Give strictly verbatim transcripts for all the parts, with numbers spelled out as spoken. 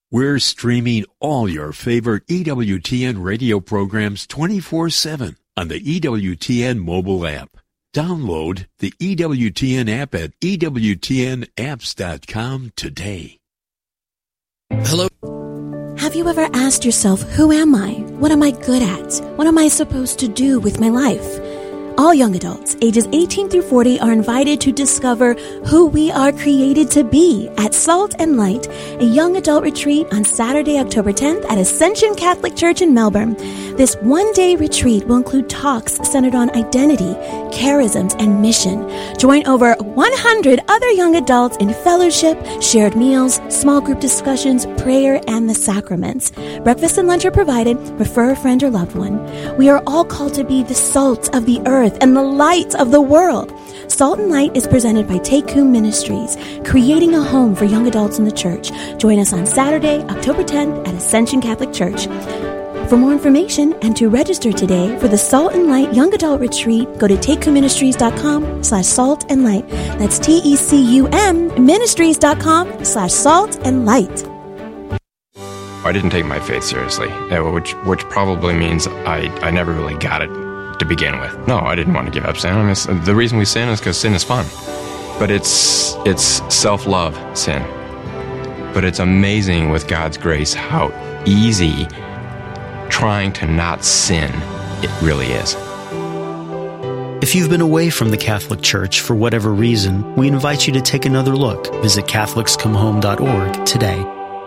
We're streaming all your favorite E W T N radio programs twenty-four seven on the E W T N mobile app. Download the E W T N app at E W T N apps dot com today. Hello. Have you ever asked yourself, who am I? What am I good at? What am I supposed to do with my life? All young adults, ages eighteen through forty, are invited to discover who we are created to be at Salt and Light, a young adult retreat on Saturday, October tenth at Ascension Catholic Church in Melbourne. This one-day retreat will include talks centered on identity, charisms, and mission. Join over one hundred other young adults in fellowship, shared meals, small group discussions, prayer, and the sacraments. Breakfast and lunch are provided. Refer a friend or loved one. We are all called to be the salt of the earth and the light of the world. Salt and Light is presented by Take Whom Ministries, creating a home for young adults in the church. Join us on Saturday, October tenth at Ascension Catholic Church. For more information and to register today for the Salt and Light Young Adult Retreat, go to take whom ministries dot com slash salt and light. That's T E C U M ministries dot com slash salt and light. I didn't take my faith seriously, which which probably means I, I never really got it to begin with. No, I didn't want to give up sin. I mean, the reason we sin is because sin is fun. But it's it's self-love sin. But it's amazing with God's grace how easy trying to not sin it really is. If you've been away from the Catholic Church for whatever reason, we invite you to take another look. Visit Catholics Come Home dot org today.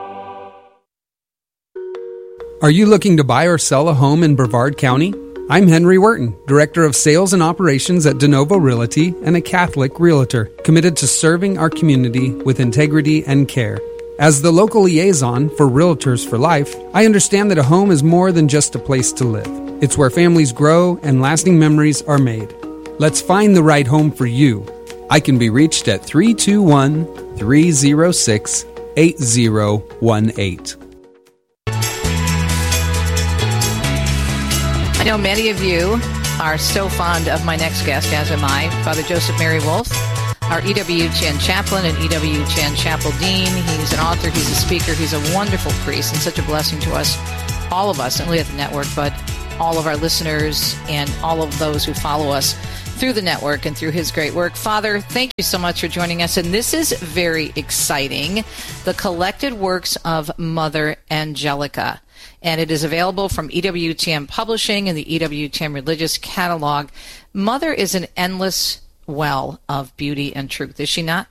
Are you looking to buy or sell a home in Brevard County? I'm Henry Wurton, Director of Sales and Operations at De Novo Realty and a Catholic Realtor, committed to serving our community with integrity and care. As the local liaison for Realtors for Life, I understand that a home is more than just a place to live. It's where families grow and lasting memories are made. Let's find the right home for you. I can be reached at three two one, three zero six, eight zero one eight. I know many of you are so fond of my next guest, as am I, Father Joseph Mary Wolf, our E W T N chaplain and E W T N chapel dean. He's an author, he's a speaker, he's a wonderful priest and such a blessing to us, all of us, not only at the network, but all of our listeners and all of those who follow us through the network and through his great work. Father, thank you so much for joining us. And this is very exciting, the collected works of Mother Angelica. And it is available from E W T N Publishing and the E W T N Religious Catalog. Mother is an endless well of beauty and truth, is she not?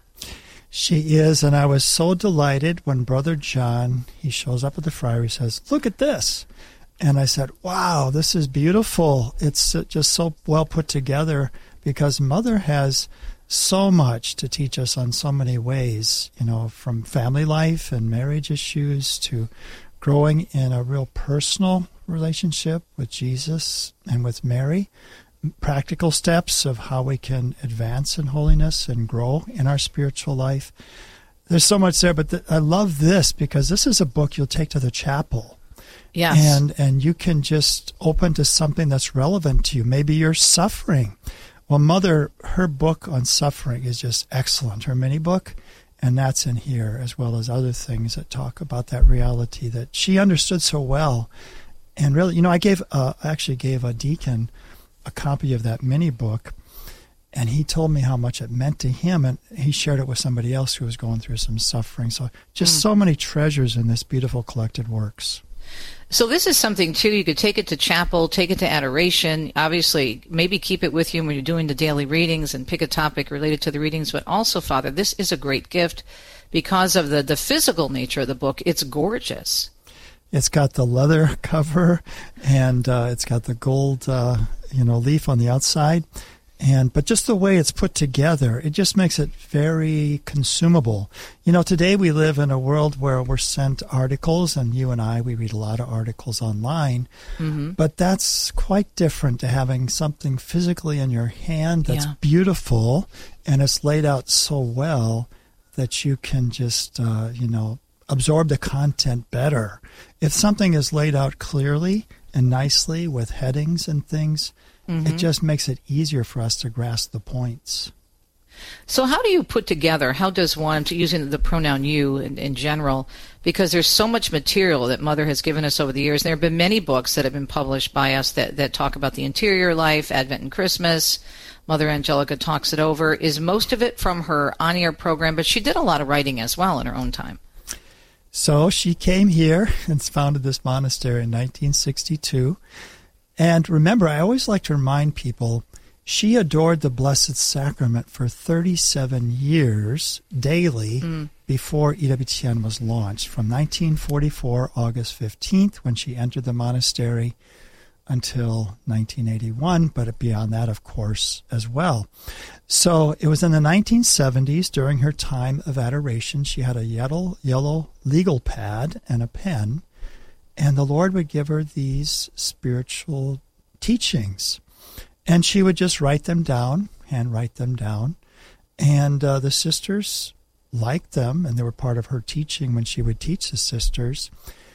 She is, and I was so delighted when Brother John, he shows up at the friary, says, "Look at this." And I said, wow, this is beautiful. It's just so well put together because Mother has so much to teach us on so many ways, you know, from family life and marriage issues to growing in a real personal relationship with Jesus and with Mary, practical steps of how we can advance in holiness and grow in our spiritual life. There's so much there, but th- I love this because this is a book you'll take to the chapel. Yes. And and you can just open to something that's relevant to you. Maybe you're suffering. Well, Mother, her book on suffering is just excellent, her mini book, and that's in here, as well as other things that talk about that reality that she understood so well. And really, you know, I gave, uh, I actually gave a deacon a copy of that mini book, and he told me how much it meant to him, and he shared it with somebody else who was going through some suffering. So just mm. so many treasures in this beautiful collected works. So this is something, too, you could take it to chapel, take it to adoration, obviously maybe keep it with you when you're doing the daily readings and pick a topic related to the readings, but also, Father, this is a great gift because of the, the physical nature of the book. It's gorgeous. It's got the leather cover, and uh, it's got the gold uh, you know, leaf on the outside. And but just the way it's put together, it just makes it very consumable. You know, today we live in a world where we're sent articles, and you and I, we read a lot of articles online. Mm-hmm. But that's quite different to having something physically in your hand that's yeah. beautiful, and it's laid out so well that you can just, uh, you know, absorb the content better. If something is laid out clearly and nicely with headings and things, mm-hmm. it just makes it easier for us to grasp the points. So how do you put together, how does one, using the pronoun you in, in general, because there's so much material that Mother has given us over the years. There have been many books that have been published by us that, that talk about the interior life, Advent and Christmas. Mother Angelica talks it over. Is most of it from her on-air program, but she did a lot of writing as well in her own time. So she came here and founded this monastery in nineteen sixty-two. And remember, I always like to remind people, she adored the Blessed Sacrament for thirty-seven years daily mm. before E W T N was launched, from nineteen forty-four, August fifteenth, when she entered the monastery, until nineteen eighty-one, but beyond that, of course, as well. So it was in the nineteen seventies, during her time of adoration, she had a yellow, yellow legal pad and a pen, and the Lord would give her these spiritual teachings. And she would just write them down, handwrite them down. And uh, the sisters liked them, and they were part of her teaching when she would teach the sisters.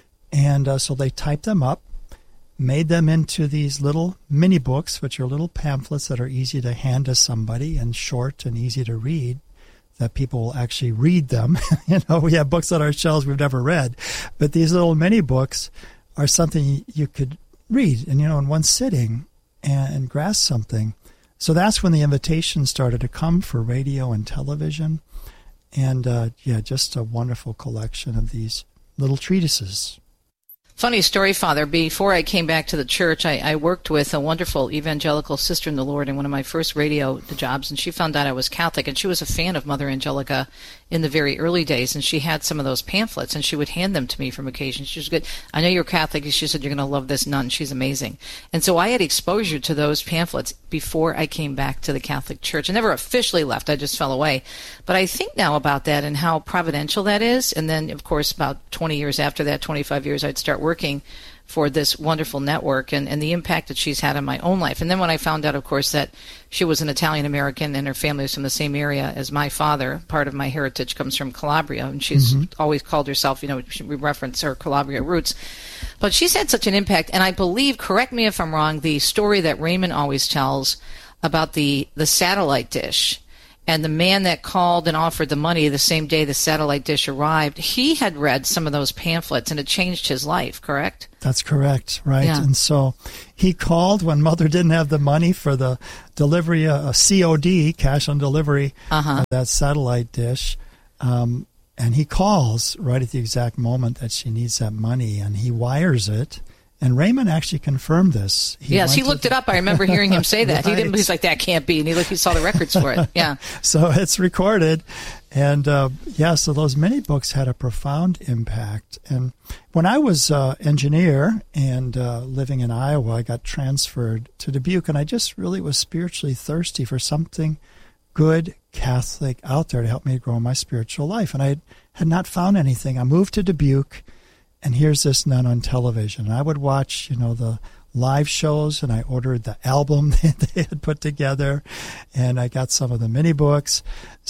And uh, so they typed them up, made them into these little mini books, which are little pamphlets that are easy to hand to somebody and short and easy to read, that people will actually read them. You know, we have books on our shelves we've never read, but these little mini books are something you could read, and you know, in one sitting, and, and grasp something. So that's when the invitations started to come for radio and television, and uh, yeah, just a wonderful collection of these little treatises. Funny story, Father. Before I came back to the church, I, I worked with a wonderful evangelical sister in the Lord in one of my first radio jobs, and she found out I was Catholic, and she was a fan of Mother Angelica in the very early days, and she had some of those pamphlets, and she would hand them to me from occasion. She was good. I know you're Catholic. She said, you're going to love this nun. She's amazing. And so I had exposure to those pamphlets before I came back to the Catholic Church. I never officially left. I just fell away. But I think now about that and how providential that is. And then, of course, about twenty years after that, twenty-five years, I'd start working for this wonderful network and, and the impact that she's had on my own life. And then when I found out, of course, that she was an Italian-American and her family was from the same area as my father, part of my heritage comes from Calabria, and she's mm-hmm. always called herself, you know, we reference her Calabria roots. But she's had such an impact, and I believe, correct me if I'm wrong, the story that Raymond always tells about the, the satellite dish, and the man that called and offered the money the same day the satellite dish arrived, he had read some of those pamphlets, and it changed his life, correct? That's correct, right? Yeah. And so he called when Mother didn't have the money for the delivery, a uh, C O D, cash on delivery, uh-huh. of that satellite dish. Um, and he calls right at the exact moment that she needs that money, and he wires it. And Raymond actually confirmed this. He yes, he looked to... it up. I remember hearing him say that. Right. He didn't. He's like, that can't be. And he looked. He saw the records for it. Yeah. So it's recorded, and uh, yeah. So those mini books had a profound impact. And when I was uh, engineer and uh, living in Iowa, I got transferred to Dubuque, and I just really was spiritually thirsty for something good Catholic out there to help me grow my spiritual life. And I had, had not found anything. I moved to Dubuque. And here's this nun on television. And I would watch, you know, the live shows, and I ordered the album that they had put together, and I got some of the mini books.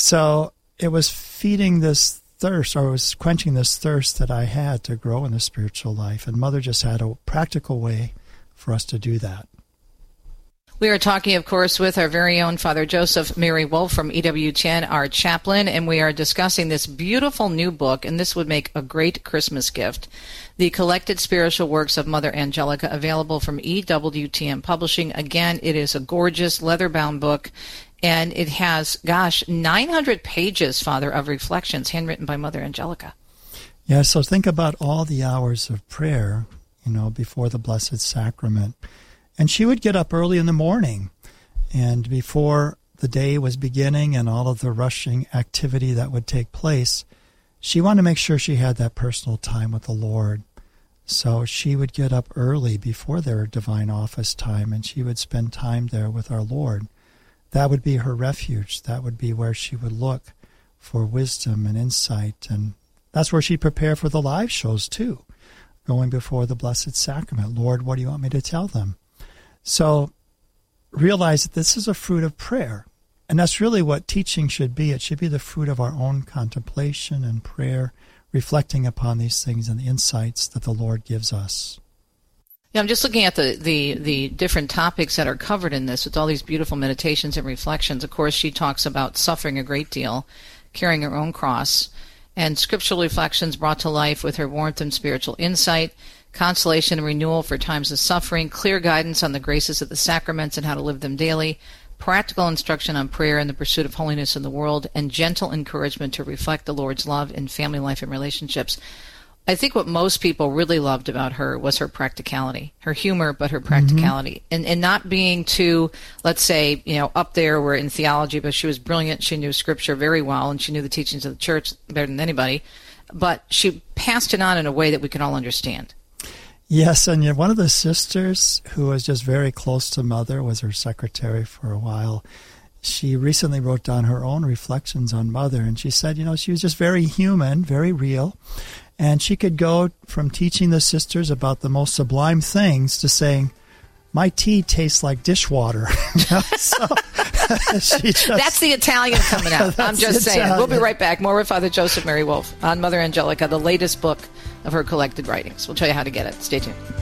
So it was feeding this thirst, or it was quenching this thirst that I had to grow in the spiritual life. And Mother just had a practical way for us to do that. We are talking, of course, with our very own Father Joseph Mary Wolf from E W T N, our chaplain, and we are discussing this beautiful new book, and this would make a great Christmas gift, The Collected Spiritual Works of Mother Angelica, available from E W T N Publishing. Again, it is a gorgeous leather-bound book, and it has, gosh, nine hundred pages, Father, of reflections handwritten by Mother Angelica. Yeah, so think about all the hours of prayer, you know, before the Blessed Sacrament. And she would get up early in the morning, and before the day was beginning and all of the rushing activity that would take place, she wanted to make sure she had that personal time with the Lord. So she would get up early before their divine office time, and she would spend time there with our Lord. That would be her refuge. That would be where she would look for wisdom and insight. And that's where she'd prepare for the live shows, too, going before the Blessed Sacrament. Lord, what do you want me to tell them? So realize that this is a fruit of prayer. And that's really what teaching should be. It should be the fruit of our own contemplation and prayer, reflecting upon these things and the insights that the Lord gives us. Yeah, I'm just looking at the, the, the different topics that are covered in this with all these beautiful meditations and reflections. Of course, she talks about suffering a great deal, carrying her own cross, and scriptural reflections brought to life with her warmth and spiritual insight, consolation and renewal for times of suffering, clear guidance on the graces of the sacraments and how to live them daily, practical instruction on prayer and the pursuit of holiness in the world, and gentle encouragement to reflect the Lord's love in family life and relationships. I think what most people really loved about her was her practicality, her humor, but her practicality, mm-hmm. and, and not being too, let's say, you know, up there where in theology, but she was brilliant. She knew Scripture very well, and she knew the teachings of the church better than anybody, but she passed it on in a way that we can all understand. Yes, and yet one of the sisters who was just very close to Mother was her secretary for a while. She recently wrote down her own reflections on Mother, and she said, you know, she was just very human, very real. And she could go from teaching the sisters about the most sublime things to saying, my tea tastes like dishwater. so, just, That's the Italian coming out. I'm just saying. Italian. We'll be right back. More with Father Joseph Mary Wolf on Mother Angelica, the latest book of her collected writings. We'll tell you how to get it. Stay tuned.